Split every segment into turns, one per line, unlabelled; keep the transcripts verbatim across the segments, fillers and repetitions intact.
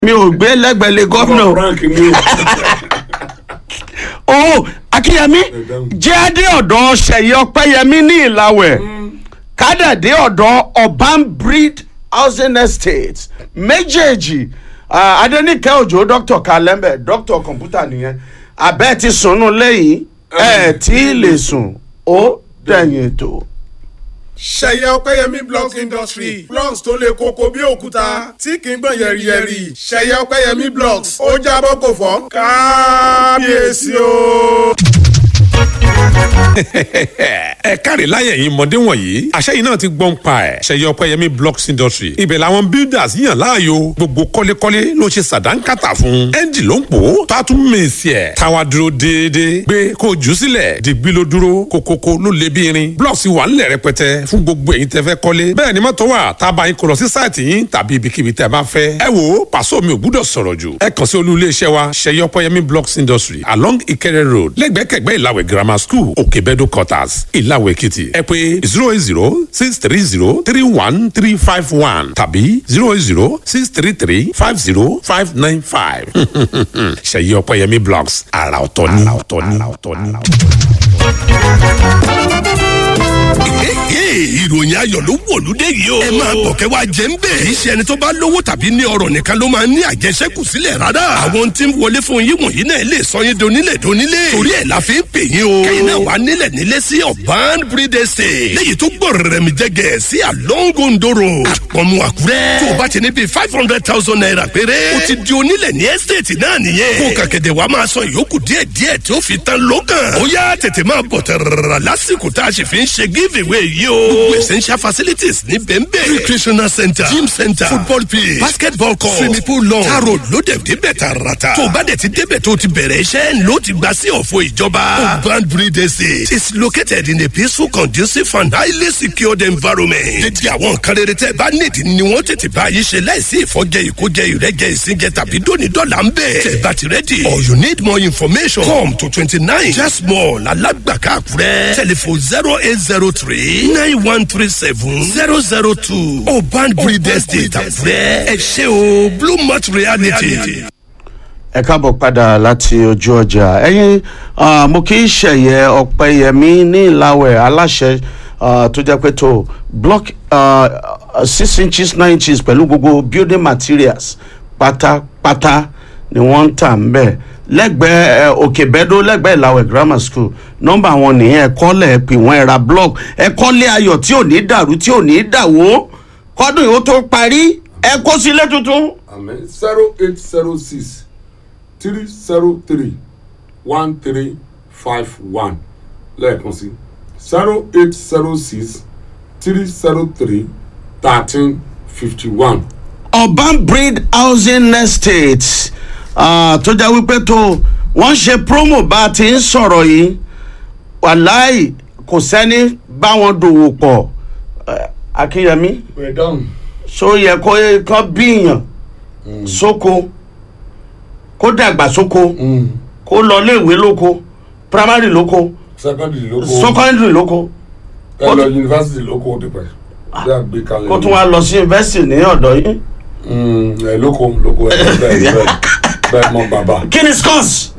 mi ò gbé lẹ́gbẹ̀lẹ́ gómìnà. Oh, Akínyẹmí jẹ́ adé ọ̀dọ̀ Ṣèyí Ọpẹ́yẹmí ní Ìlàwẹ̀ kádàdé ọ̀dọ̀ Urban Breed Housing Estate méjèèjì Adéníkẹ́ Òjó Dr. Kalembe Dr. Kọ̀mpútà nìyẹn abẹ́ ti sùnnú lẹ́yìn ẹ̀ tí lè sùn ó dẹ̀yìn ètò.
Ṣèyí Ọpẹ́yẹmí blocks industry blocks tó lè koko bí òkúta tí kì í gbọ̀n yẹ̀rìyẹ̀rì Ṣèyí Ọpẹ́yẹmí blocks ó jábọ́ kò fọ́ kábíyèsí o.
ẹ káre láyé yìí mọ̀dé wọ̀nyí àṣẹ yìí náà ti gbọ́n pa ẹ̀ Ṣèyí Ọpẹ́yẹmí blocks industry ibẹ̀ làwọn builders yàn láàyò gbogbo kọ́lékọ́lé ló ṣe sàdánkátà fún ẹ́ńjì ló ń pò ó tó a tún mèsì ẹ̀ táwa dúró déédéé gbé kó jù sílẹ̀ dìgbì ló dúró kókókó ló lé bí irin blocks wà ńlẹ̀ rẹpẹtẹ fún gbogbo èyí tẹ́ fẹ́ kọ́lé bẹ́ẹ̀ ni mọ́tò wà tá a bá yín kó lọ sí sáìtì yín tàbí ibikíbi tẹ́ bá fẹ́ ẹ wò pàṣọ mi ò gbúdọ̀ sọ̀rọ̀ jù ẹ kàn sí olú iléeṣẹ́ wa Ṣèyí Ọpẹ́yẹmí blocks industry along Ìkẹrẹ road lẹ́gbẹ̀kẹ̀gbẹ́ Ìlàwẹ̀ grammar school Òkèbẹ́dọ̀ quarters Ìlàwẹ̀ Èkìtì ẹ pè zero eight zero six three zero three one three five one tàbí zero eight zero six three three five zero five nine five Ṣèyí Ọpẹ́yẹmí blocks àrà ọ̀tọ̀ ni àrà ọ̀tọ̀ ni àrà ọ̀tọ̀ ni.
ìròyìn ayọ̀ ló wọ̀lúdé yìí o. ẹ máa bọ̀ kẹ́ wá jẹ́ ń bẹ̀. kì í ṣe ẹni tó bá lówó tàbí ní ọrọ̀ nìkan ló máa ń ní àjẹsẹ́kù sílẹ̀ rárá. àwọn tí ń wọlé fún yín wọ̀nyí náà lè sọ yín donílẹ̀ donílẹ̀. torí ẹ̀ la fi ń pè yín o. kẹ́yìn náà wà nílẹ̀ nílé sí Urban Breed Estate. léyìí tó gbọ́ rẹ̀mí jẹ́gẹ̀ sí Along Ondo Road. àpọ̀mù Àkúrẹ́. tó o bá ti ní bíi five hundred thousand naira péré. o ti di onílẹ̀ ní estate náà nìyẹn. kó kàkẹ́dẹ̀ wàá máa san ìyókù díẹ̀díẹ̀ tí ó fi tán lọ́kàn. ó yá tètè máa bọ̀ tẹ̀rẹ̀rẹ̀ lásìkò tá a sì fi ń ṣe giveaway yìí o. gbogbo essential facilities ní bẹ́ẹ̀nbẹ́ẹ̀. recreational center gym center football pitch basketball court swimming pool lawn taro ló dẹ̀ débẹ̀ tààràtà. tó o bá dẹ̀ ti débẹ̀ tó o ti bẹ̀rẹ̀ iṣẹ́ ló ti gbà sí ọ̀fọ̀ ìjọba. Urban Breed Estate is located in a peaceful conducive and highly secured environment. dédé àwọn nǹkan rere tẹ́ bá nídìí ni wọ́n tètè bá yín ṣe láìsí ìfọ́jẹ ìkójẹ ìrẹ́jẹ ìsìnjẹ tàbí dónídọ́là ń bẹ̀. tẹ́ bá ti rẹ́dì or you need more information come to twenty nine just mall alágbàká Àkúrẹ́ telephone zero eight zero three nine one three seven zero zero two Urban Breed Estate Àkúrẹ́ ẹ ṣé o Blue Mart Reality.
ẹ káàbọ̀ padà láti ojú ọjà ẹ̀yin mo kì í Ṣèyí Ọpẹ́yẹmí ní Ìlàwẹ̀ aláṣẹ tó jẹ́ pé tó block uh, six inches nine inches pẹ̀lú gbogbo building materials pátápátá ni wọ́n ń tà ń bẹ̀ lẹ́gbẹ̀ẹ́ Òkèbẹ́dọ̀ lẹ́gbẹ̀ẹ́ Ìlàwẹ̀ grammar school nọ́mbà wọn nìyẹn ẹ̀kọ́lẹ̀ pè wọ́n ẹ̀ra block ẹ̀kọ́lẹ̀ ayọ̀ tí ò ní dàrú tí ò ní dàwó kọ́dún yìí ó tó parí ẹ kó sílé tuntun.
Amen. zero eight zero six three zero three one three five one lẹ́ẹ̀kan sí zero eight zero six three zero three thirteen fifty one.
Urban Breed Housing Estate tó jẹ́ wípé tó wọ́n ṣe promo bá a ti ń sọ̀rọ̀ yìí wàláì kò sẹ́ni bá wọn dòwò pọ̀ Akínyẹmí so yẹ kó kán bíyàn sóko kó dàgbà sóko kó lọ léèwé lóko primary lóko
secondary lóko
secondary lóko
ẹ lọ university lóko dípẹ
kó tún wá lọ sí university ní ọ̀dọ̀ yìí.
ẹ lóko lóko ẹ bẹ́ẹ̀ bẹ́ẹ̀ bẹ́ẹ̀ mọ bàbá.
kí ni scores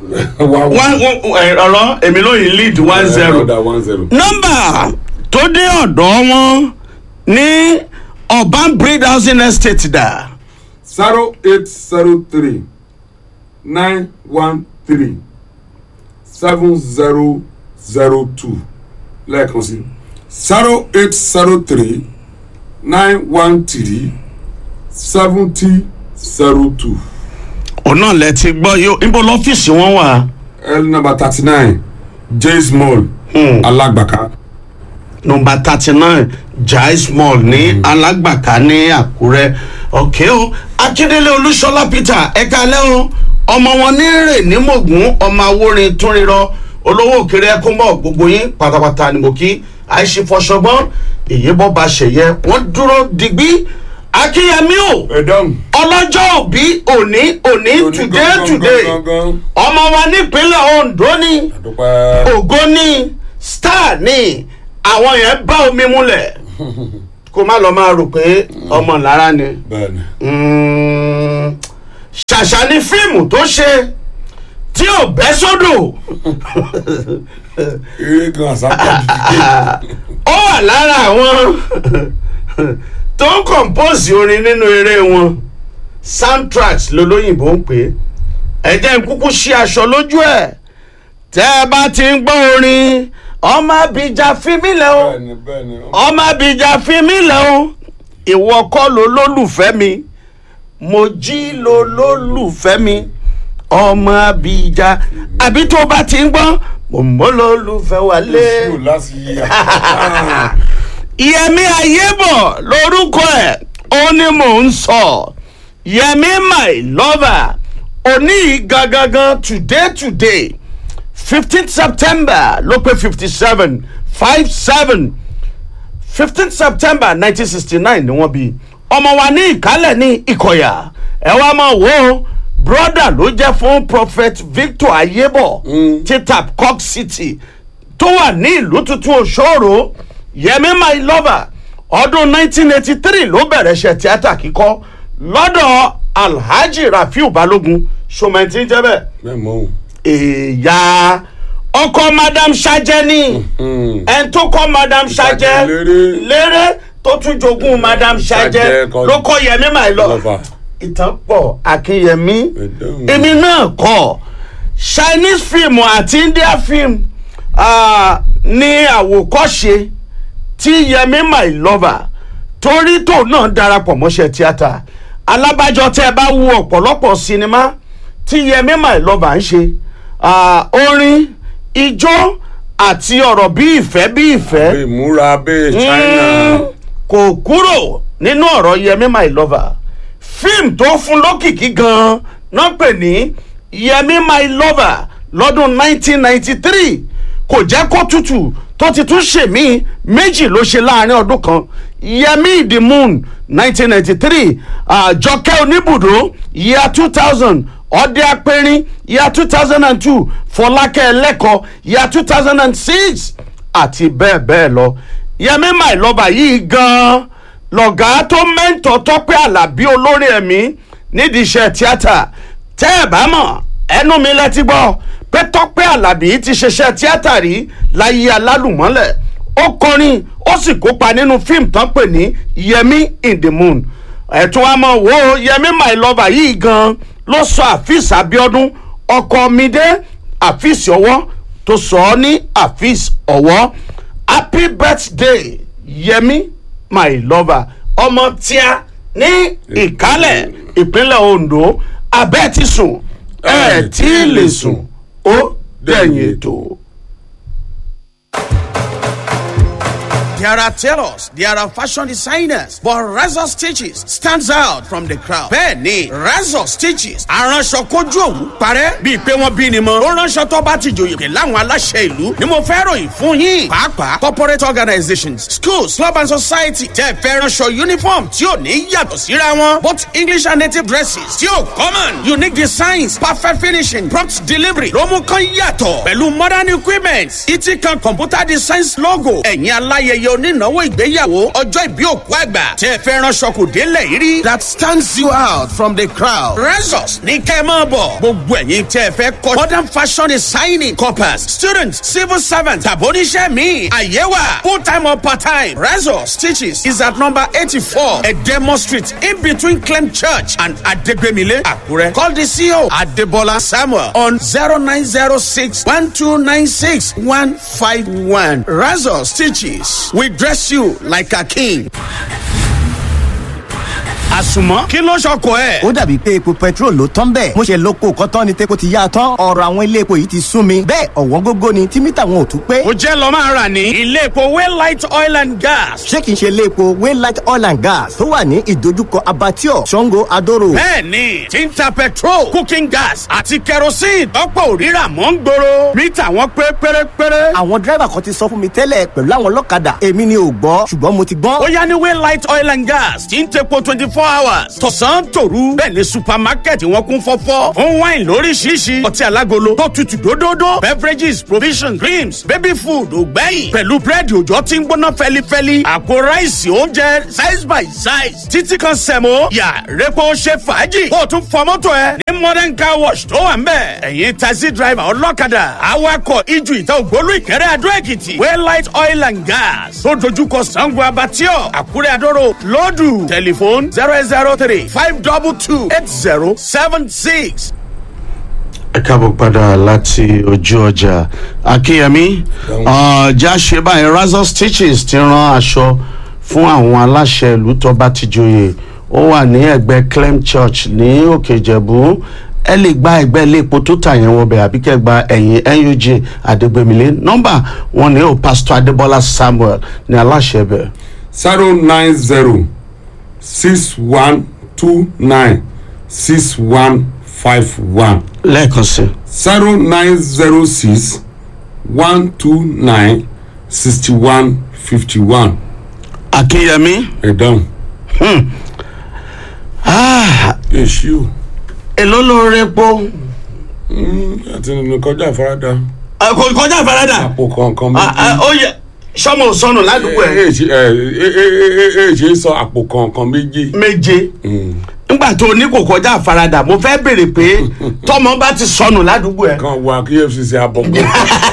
ọ̀rọ̀ èmi lóyìn lead one zero nọ́mbà tó dé ọ̀dọ̀ wọn ní Urban Breed Housing Estate dà.
zero eight zero three nine one three seven zero zero two lẹ́ẹ̀kan sí zero eight zero three nine one three seventy zero two.
ọ̀nà lẹ ti gbọ́ yóò níbo lọ́fíìsì wọn wà.
L number thirty nine Jay's Mall Alágbàká.
number thirty nine Jay's Mall ní Alágbàká ní Àkúrẹ́. ọ̀kẹ́ o Akíndélé Olúṣọlá Peter ẹ̀ka alẹ́ o ọmọ wọn ní rè ní mògùn ọmọ awórin túnrírọ olówó òkèrè ẹkúnbọ̀ gbogbo yín pátápátá ni mo kí àìṣe fọṣọgbọ́n èyí bọ́ bá ṣẹ̀yẹ wọ́n dúró digbí. Akínyẹmí o ọlọ́jọ́ òbí òní òní today today ọmọ wa nípínlẹ̀ Ondo ní ògo ní star ní àwọn yẹn bá omi múlẹ̀ kó má lọ máa rò pé ọmọ lára ni ṣàṣà ni fíìmù tó ṣe tí ò bẹ́ sódò
eré gan àsápà dìde.
ó wà lára àwọn tó ń compose orin nínú eré wọn soundtracks lolóyìnbó ń pè é ẹ jẹ́ n kúkú ṣí aṣọ lójú ẹ̀ tẹ́ ẹ bá ti ń gbọ́ orin ọmọ abìjà fi mí lẹ̀ o
bẹ́ẹ̀ni bẹ́ẹ̀ni.
ọmọ abìjà fi mí lẹ̀ o ìwọ kọ́ ló lólùfẹ́ mi mo jí lo lólùfẹ́ mi ọmọ abìjà àbí tó bá ti ń gbọ́ mo mọ́ lólùfẹ́ wálé.
oṣù láti yíya.
Yẹmí Ayébọ̀ lórúkọ ẹ̀ ó ní mò ń sọ Yẹmí my lover òní gangan today today fifteenth September ló pé fifty seven five seven fifteenth September nineteen sixty nine ni wọ́n bí ọmọ wa ní Ìkálẹ̀ ní Ìkọ̀yà ẹ wá máa wò ó brother ló jẹ́ fún Prophet Victor Ayébọ̀ mm. ti Tapcock City tó wà ní ìlú tuntun Òṣòro. Yẹmí my lover ọdún nineteen eighty three ló bẹ̀rẹ̀ ṣe tíátà kíkọ́ lọ́dọ̀ Alhaji Rafiu Balogun ṣòmẹ̀ntì jẹ́ bẹ́ẹ̀.
bẹ́ẹ̀ mọ́ o.
èèyà ọkọ Madam Sajẹ ni ẹn tó kọ́ Madam Sajẹ léré tó tún jogún Madam Sajẹ ló kọ́ Yẹmí my lover. ìtàn pọ̀ Akínyẹmí èmi náà kọ́ Chinese film àti India film uh, ní àwòkọ́ṣe tí Yẹmí my lover torí tó náà darapọ̀ mọ́ṣẹ́ tíátà alábàjọ tẹ́ ẹ bá wo ọ̀pọ̀lọpọ̀ sinimá tí Yẹmí my lover ń ṣe orin ijó àti ọ̀rọ̀ bí ìfẹ́ bí ìfẹ́
bí ìmúra bí China
kò kúrò nínú ọ̀rọ̀ Yẹmí my lover fíìmù tó fún lókìkí gan-an náà pè ní Yẹmí my lover lọ́dún nineteen ninety three kò jẹ́ kó tutù tó ti tún ṣèmí méjì ló ṣe láàrin ọdún kan Yẹmí the moon nineteen ninety three Jọkẹ́ Oníbùdó year two thousand Ọdẹ Apẹrin year two thousand and two Fọlákẹ́ Ẹlẹ́kọ̀ year two thousand and six àti bẹ́ẹ̀ bẹ́ẹ̀ lọ. Yẹmí my lover yìí gan-an lọ̀gá tó mẹ́ńtọ́ Tọ́pẹ́ Àlàbí olórí ẹ̀mí nídìí iṣẹ́ tíátà tẹ́ ẹ̀ bá mọ̀ ẹnu mi lẹ́tí gbọ́ pé Tọ́pẹ́ Àlàbí ti ṣiṣẹ́ tíátà rí láyé alálùmọ́lẹ̀ ó kọrin ó sì kópa nínú fíìmù tán pè ní Yẹmí in the moon ẹ̀tún wa mọ̀ wo Yẹmí my lover yìí gan ló sọ Afeez Abiodun ọkọ Mide Afeez Ọwọ́ tó sọ ọ́ ní Afeez Ọwọ́ happy birthday Yẹmí my lover ọmọ tíá ní Ìkálẹ̀ ìpínlẹ̀ Ondo abẹ́ ti sùn ẹ̀ tí lè sùn ó dẹ̀yìn ètò. There are tailors, there are fashion designers, but Razor Stitches stands out from the crowd. Bẹ́ẹ̀ni, Razor Stitches aránṣọ kójú òwú parẹ́ bíi pé wọ́n bí ni mọ́. Ó ránṣọ tó bá ti jòyè pé láwọn aláṣẹ ìlú ni mo fẹ́ ròyìn fún yín. Pàápàá corporate organizations, schools, club and society tẹ́ fẹ́ ránṣọ uniform tí ò ní yàtọ̀ síra wọn. Both English and native dresses tí ò common, unique designs, perfect finishing, prompt delivery ló mú kán yàtọ̀. Pẹ̀lú modern equipment, ìtì kan computer designs logo. Ẹ̀yin aláyẹyẹ onínáwó ìgbéyàwó ọjọ́ ìbí òkú àgbà tẹ́ fẹ́ ránṣọ kò délẹ̀ yìí rí. That stands you out from the crowd. Razors ní kẹ́ ẹ máa bọ̀. Gbogbo ẹ̀yin tẹ́ fẹ́ kọ́ modern fashion designing corpus students civil servants tàbóníṣẹ́ mi àyẹ̀wà full time or part time. Razor Stitches is at number eighty-four Edemo Street in between Clem Church and Adegbemile Akure. Call the C E O Adebola Samuel on zero nine zero six one two nine six one five one. Razor Stitches. We dress you like a king. Àsùnmọ́ kí ló ṣọkọ ẹ̀.
ó dàbí pé epo petrol ló tán bẹ́ẹ̀ mo ṣe lóko kọ́tán ni tepo ti yá tán ọ̀rọ̀ àwọn ilé epo yìí ti sún mi bẹ́ẹ̀ ọ̀wọ́n gógó ni tí mítà wọn ò tún pé.
ó jẹ́ lọ máa rà ní ilé epo Waylight oil and gas.
ṣé kìí ṣe ilé epo Waylight oil and gas tó wà ní ìdojúkọ Abattoir Sango Adoro.
bẹ́ẹ̀ni tí ń ta petrol cooking gas àti kerosene tọ́pọ̀ òrírà mọ́ ń gbòòrò mítà wọn pé pérépéré.
àwọn dírẹ́bà kan ti sọ fún mi tẹ́lẹ̀ pẹ̀lú àwọn ọlọ́kadà èmi ni ò gbọ́ ṣùgbọ́n mo ti gbọ́n.
ó yá ní Waylight oil and gas tí ń tepo twenty four four hours tọ̀sán tòru bẹ́ẹ̀ ni supermarket wọn kún fọ́fọ́ fún wine lóríṣiríṣi ọtí alágolo tó tutù dódódó beverages provisions creams baby food ògbẹ́yìn pẹ̀lú búrẹ́dì òjò tí ń gbóná fẹ́lifẹ́li àpò ráìsì oúnjẹ size by size títí kan sẹ̀mó yà rẹ́pọ̀ ṣe fàájì kó o tún fọ mọ́tò ẹ ní modern car wash tó wà ń bẹ̀ ẹ̀yin taxi driver ọlọ́kadà awakọ̀ ijù ìta ògbólú ìkẹrẹ́ adó èkìtì waylight oil and gas tó dojúkọ sango abatio àkúrẹ́ adóró lọ́dù tẹlifóònù zero zero three five two two eight zero seven six. ẹ káàbọ̀ padà láti ojú ọjà akínyẹmí ọjà ṣe báyìí razor stitches ti rán aṣọ fún àwọn aláṣẹ ìlú tó bá ti joyè ó wà ní ẹgbẹ́ clem church ní òkè ìjẹ̀bú ẹ lè gba ẹgbẹ́ ilé epo tó tà yẹn wọbẹ̀ àbí kẹ́ gba ẹ̀yìn nuj adégbèmílé nọ́mbà wọn ní o pastor adébọ́lá samuel ní aláṣẹ bẹ̀.
zero nine zero six one two nine six one five one.
lẹ́ẹ̀kan sí.
zero nine zero six one two nine sixty one fifty one.
akínyẹmí.
ẹ dáhùn.
ah
èsì o.
èló ló repo.
àti nínú kọjá àfaradà.
kò kọjá àfaradà.
àpò kọ̀ọ̀kan méjì.
ó yẹ sọmọ sọnù ládùúgbò ẹ.
ẹ ṣe sọ àpò kọ̀ọ̀kan méjì.
méje. nígbà tó ní kò kọjá àfaradà mo fẹ́ béèrè pé tọmọ bá ti sọnù ládùúgbò ẹ.
kan wà kí efcc abọ́kọ́.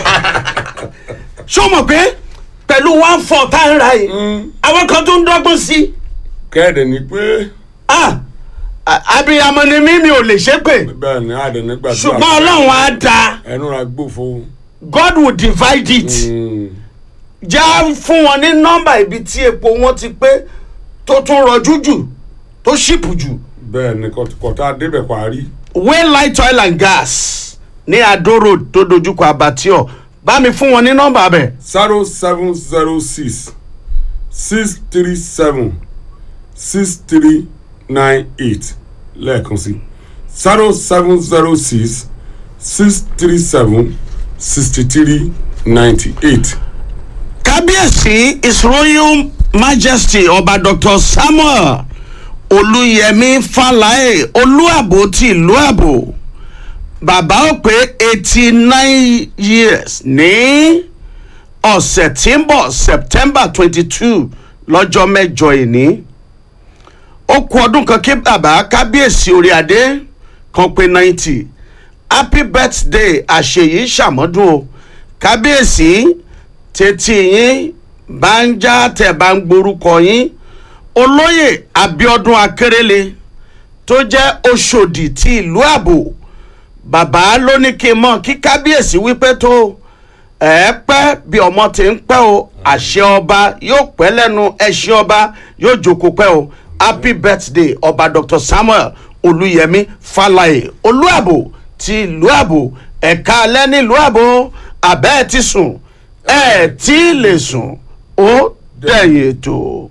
ṣó mọ̀ pé pẹ̀lú one four tá a ń ra yìí àwọn kan tó ń dọ́gbọ́n sí.
kẹ́ẹ̀dẹ̀ ni pé.
abiyamọ ni mí mi ò lè ṣépè.
bẹ́ẹ̀ ni àdé nígbà tí.
ṣùgbọ́n ọlọ́run á da.
ẹnu ra gbófo.
God will divide it. já fún wọn ní nọ́mbà ibi tí epo wọn ti pé tó tún rọjú jù tó ṣìpù jù.
bẹ́ẹ̀ ni kọ̀tà débẹ̀ parí.
waylight oil and gas ní adó road tó dojúkọ abatio bá mi fún wọn ní nọ́mbà bẹ̀.
zero seven zero six six three seven six three nine eight lẹ́ẹ̀kan sí zero seven zero six six three seven sixty three ninety eight.
kábíyèsí his royal majesty ọba dr samuel olúyẹmí fàlàyé olúàbò ti ìlú àbò bàbá ó pé eighty nine years ní ọ̀sẹ̀ tí ń bọ̀ september twenty two lọ́jọ́ mẹ́jọ ìní ó kú ọdún kan kí bàbá kábíyèsí orí adé kan pé ninety happy birthday àṣeyí ṣàmọ́dún o kábíyèsí tètè yín bá ń já tẹ̀ bá ń gborúkọ yín olóyè abiodun akérèlé tó jẹ́ oṣòdì ti ìlú àbò bàbá ló ní kí n mọ̀ kí kábíyèsí wípé tó ẹ pẹ́ bí ọmọ ti ń pẹ́ o àṣẹ ọba yóò pẹ́ lẹ́nu ẹṣin ọba yóò jókòó pẹ́ o happy birthday ọba dr samuel olúyẹmí fàlàyé olúàbò ti ìlú àbò ẹ̀ka alẹ́ nílùú àbò àbẹ́ ẹ̀ ti sùn ẹ̀ tí lè sùn ó dẹ̀yìn ètò.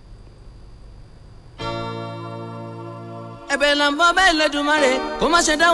ẹ̀bẹ̀ là ń bọ́ bẹ́ẹ̀ lẹ́dùnmáre kó má ṣe dá